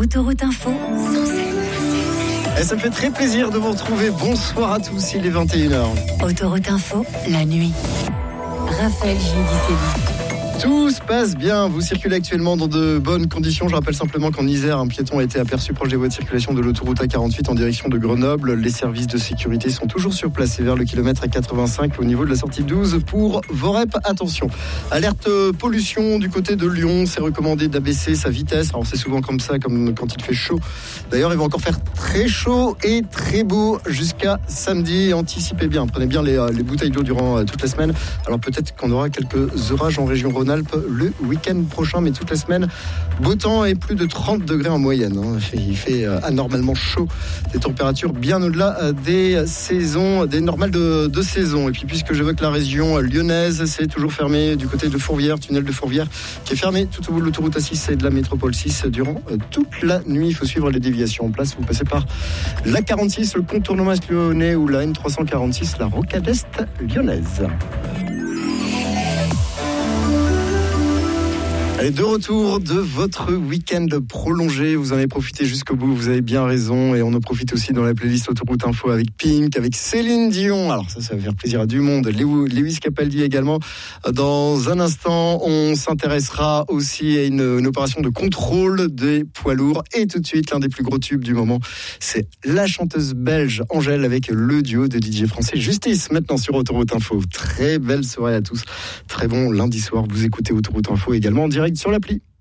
Autoroute Info, Et ça me fait très plaisir de vous retrouver. Bonsoir à tous, il est 21h. Autoroute Info, la nuit. Raphaël Gindicelli. Tout se passe bien, vous circulez actuellement dans de bonnes conditions. Je rappelle simplement qu'en Isère, un piéton a été aperçu proche des voies de circulation de l'autoroute A48 en direction de Grenoble. Les services de sécurité sont toujours sur place et vers le kilomètre 85 au niveau de la sortie 12 pour Vorep. Attention, alerte pollution du côté de Lyon, c'est recommandé d'abaisser sa vitesse. Alors c'est souvent comme ça, comme quand il fait chaud. D'ailleurs, il va encore faire très chaud et très beau jusqu'à samedi. Anticipez bien, prenez bien les bouteilles d'eau durant toute la semaine. Alors peut-être qu'on aura quelques orages en région Rhône-Alpes le week-end prochain, mais toute la semaine, beau temps et plus de 30 degrés en moyenne. Il fait anormalement chaud, des températures bien au-delà des saisons, des normales de saison. Et puis puisque j'évoque la région lyonnaise, c'est toujours fermé du côté de Fourvière, tunnel de Fourvière, qui est fermé tout au bout de l'autoroute A6 et de la métropole 6 durant toute la nuit. Il faut suivre les déviations en place. Vous passez par la 46, le contournement lyonnais, ou la N346, la rocade est lyonnaise. Allez, de retour de votre week-end prolongé. Vous en avez profité jusqu'au bout, vous avez bien raison. Et on en profite aussi dans la playlist Autoroute Info avec Pink, avec Céline Dion. Alors ça va faire plaisir à du monde. Lewis Capaldi également. Dans un instant, on s'intéressera aussi à une opération de contrôle des poids lourds. Et tout de suite, l'un des plus gros tubes du moment, c'est la chanteuse belge Angèle avec le duo de DJ français Justice. Maintenant sur Autoroute Info. Très belle soirée à tous. Très bon lundi soir. Vous écoutez Autoroute Info également en direct sur l'appli.